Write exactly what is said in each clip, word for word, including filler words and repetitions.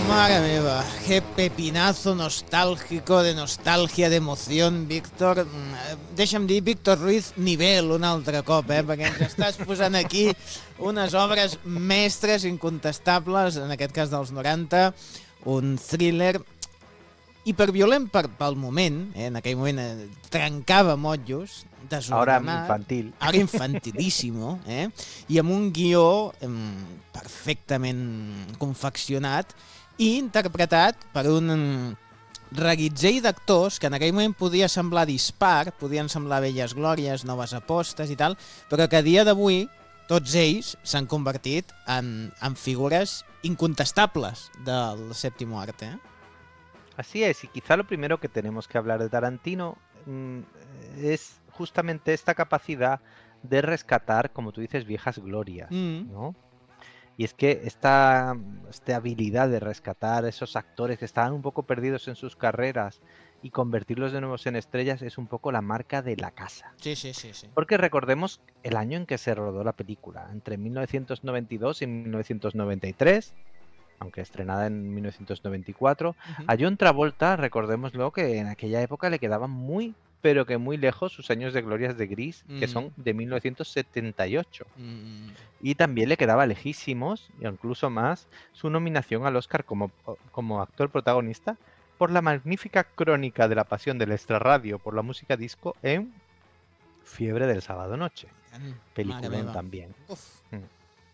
Madre meva, qué pepinazo nostálgico, de nostàlgia, d'emoció, Víctor. Mm, Deixa'm dir, Víctor Ruiz, nivell un altre cop, eh? Perquè ens estàs posant aquí unes obres mestres incontestables, en aquest cas dels noranta, un thriller hiperviolent per, pel moment, eh? En aquell moment eh, trencava motllos, Ahora desordenat, infantil. ara infantilíssimo, eh? I amb un guió eh, perfectament confeccionat i interpretat per un reguitzell d'actors que en aquell moment podia semblar dispar, podien semblar velles glòries, noves apostes i tal, però que a dia d'avui tots ells s'han convertit en, en figures incontestables del sèptimo arte. ¿eh? Así es, y quizá lo primero que tenemos que hablar de Tarantino mmm, es justamente esta capacidad de rescatar, como tú dices, viejas glorias, Mm. ¿no? Y es que esta, esta habilidad de rescatar esos actores que estaban un poco perdidos en sus carreras y convertirlos de nuevo en estrellas es un poco la marca de la casa. Sí, sí, sí, sí. Porque recordemos el año en que se rodó la película, entre mil novecientos noventa y dos y mil novecientos noventa y tres, aunque estrenada en mil novecientos noventa y cuatro. Uh-huh. A John Travolta, recordémoslo, que en aquella época le quedaban muy, pero que muy lejos sus años de glorias de Gris, Mm. que son de mil novecientos setenta y ocho. Mm. Y también le quedaba lejísimos, e incluso más, su nominación al Oscar como, como actor protagonista por la magnífica crónica de la pasión del extrarradio por la música disco en Fiebre del sábado noche. Peliculón también. Mm.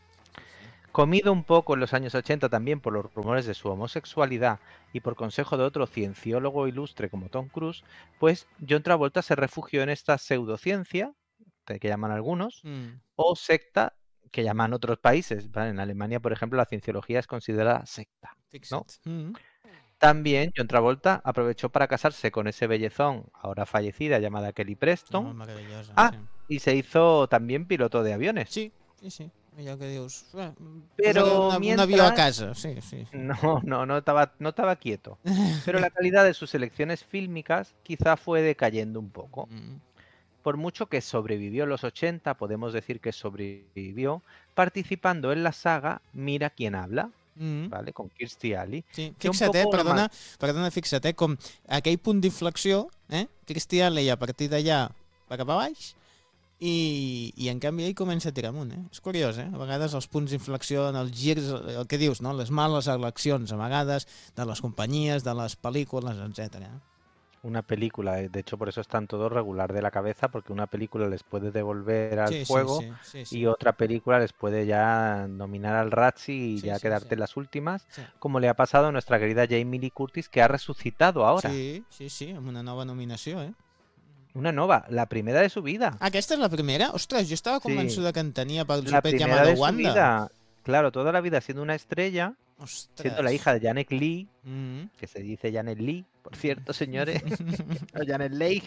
Comido un poco en los años ochenta también por los rumores de su homosexualidad y por consejo de otro cienciólogo ilustre como Tom Cruise, pues John Travolta se refugió en esta pseudociencia, que llaman algunos, mm. o secta, que llaman otros países. ¿Vale? En Alemania, por ejemplo, la cienciología es considerada secta, ¿no? Mm. También John Travolta aprovechó para casarse con ese bellezón, ahora fallecida, llamada Kelly Preston. Oh, maravillosa, ah, sí. y se hizo también piloto de aviones. Sí, sí, sí. Allò que dius, eh, Pero una, mientras... un avió a casa, sí, sí. No, no, no estaba, no estaba quieto. Pero la calidad de sus selecciones fílmicas quizá fue decayendo un poco. Mm. Por mucho que sobrevivió en los ochenta, podemos decir que sobrevivió participando en la saga Mira quién habla, Mm. ¿vale? Con Kirstie Alley. Sí, Que un fixa't, eh, poco una perdona, ma- perdona, fixa't, eh, com aquell punt d'inflexió, eh, Kirstie Alley a partir d'allà va cap a baix i, i en canvi ell comença a tirar amunt, eh? És curiós, eh? A vegades els punts d'inflexió en els girs, el que dius, no? Les males eleccions, a vegades, de les companyies, de les pel·lícules, etcètera. Una película, eh, de hecho por eso están todos regular de la cabeza, porque una película les puede devolver al Sí, sí, fuego sí, sí, sí. y otra película les puede ya nominar al Razzie y Sí, ya sí, quedarte sí. las últimas, Sí. como le ha pasado a nuestra querida Jamie Lee Curtis, que ha resucitado ahora. Sí, sí, sí, amb una nova nominació, eh? Una nova, la primera de su vida. Ah, aquesta és la primera? Ostres, jo estava Sí. convençuda que en tenia pel La jopet primera llamado de su Wanda. vida. Claro, toda la vida siendo una estrella, Ostres. siendo la hija de Janet Leigh, Mm. que se dice Janet Leigh, por cierto, señores, o Janet Leigh,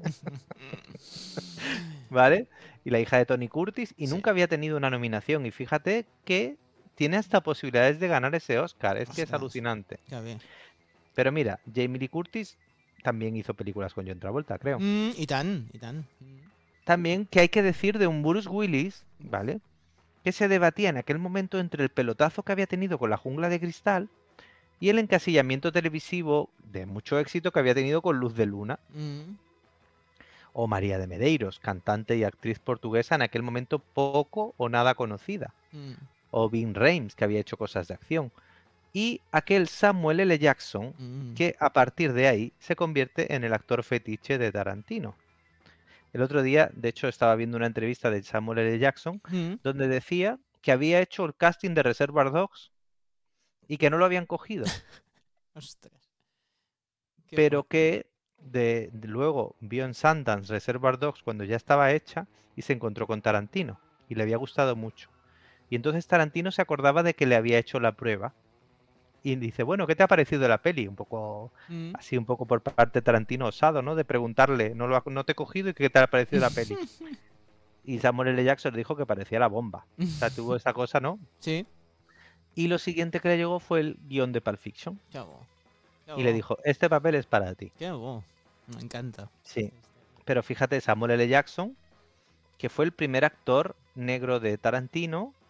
¿vale? Y la hija de Tony Curtis, y Sí. nunca había tenido una nominación. Y fíjate que tiene hasta posibilidades de ganar ese Oscar, es que es Ostres, alucinante. que bé. Pero mira, Jamie Lee Curtis también hizo películas con John Travolta, creo. Mm, I tant, i tant. Mm. También, ¿qué hay que decir de un Bruce Willis, ¿vale? Que se debatía en aquel momento entre el pelotazo que había tenido con La jungla de cristal y el encasillamiento televisivo de mucho éxito que había tenido con Luz de Luna. Mm. O María de Medeiros, cantante y actriz portuguesa en aquel momento poco o nada conocida. Mm. O Ving Rhames, que había hecho cosas de acción. Y aquel Samuel L. Jackson, Mm. que a partir de ahí se convierte en el actor fetiche de Tarantino. El otro día, de hecho, estaba viendo una entrevista de Samuel L. Jackson, Mm. donde decía que había hecho el casting de Reservoir Dogs y que no lo habían cogido, Ostres. Que pero fort. que de, de luego vio en Sundance Reservoir Dogs cuando ya estaba hecha y se encontró con Tarantino y le había gustado mucho. Y entonces Tarantino se acordaba de que le había hecho la prueba y dice, bueno, ¿qué te ha parecido la peli? Un poco Mm. así, un poco por parte de Tarantino osado, ¿no? De preguntarle, no, lo ha, no te he cogido y ¿qué te ha parecido la peli? Y Samuel L. Jackson le dijo que parecía la bomba. O sea, tuvo esa cosa, ¿no? Sí. Y lo siguiente que le llegó fue el guión de Pulp Fiction. Que bo. Que Y le bo. dijo, este papel es para ti. Que bo. M'encanta. Sí. Pero fíjate, Samuel L. Jackson, que fue el primer actor negro de Tarantino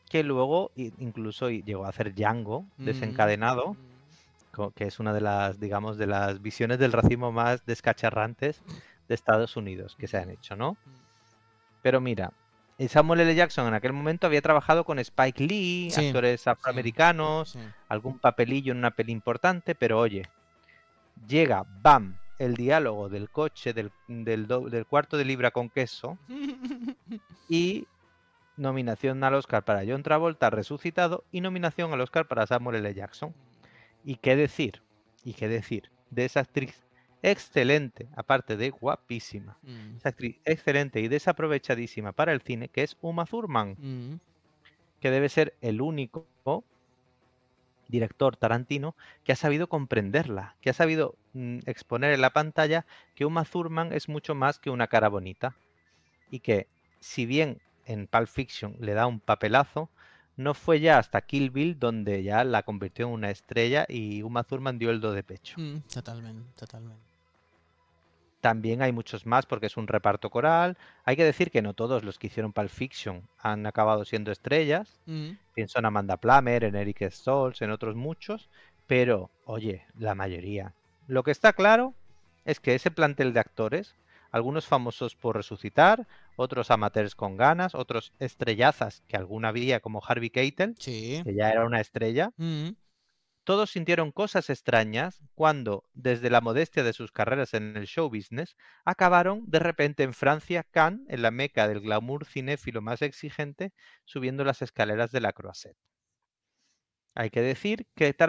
que luego i- incluso i- llegó a hacer Django Mm, desencadenado, mm. co- que es una de las, digamos, de las visiones del racismo más descacharrantes de Estados Unidos que se han hecho, ¿no? Pero mira, eh, Samuel L. Jackson en aquel momento había trabajado con Spike Lee, Sí, actores sí, afroamericanos, sí. algún papelillo en una peli importante, pero oye, llega, ¡bam!, el diálogo del coche del, del, do- del cuarto de libra con queso y nominación al Oscar para John Travolta resucitado y nominación al Oscar para Samuel L. Jackson. ¿Y qué decir? ¿Y qué decir de esa actriz excelente, aparte de guapísima? Mm, Esa actriz excelente y desaprovechadísima para el cine, que es Uma Thurman, mm. que debe ser el único director Tarantino que ha sabido comprenderla, que ha sabido mm, exponer en la pantalla que Uma Thurman es mucho más que una cara bonita y que, si bien en Pulp Fiction le da un papelazo, no fue ya hasta Kill Bill donde ya la convirtió en una estrella y Uma Thurman dio el do de pecho. Mm, totalment, totalment. También hay muchos más porque es un reparto coral. Hay que decir que no todos los que hicieron Pulp Fiction han acabado siendo estrellas. Mm, Pienso en Amanda Plummer, en Eric Stoltz, en otros muchos, pero oye, la mayoría. Lo que está claro es que ese plantel de actores, algunos famosos por resucitar, otros amateurs con ganas, otros estrellazas que alguna había como Harvey Keitel, sí. que ya era una estrella, Mm, todos sintieron cosas extrañas cuando, desde la modestia de sus carreras en el show business, acabaron de repente en Francia, Cannes, en la meca del glamour cinéfilo más exigente, subiendo las escaleras de la Croisette. Hay que decir que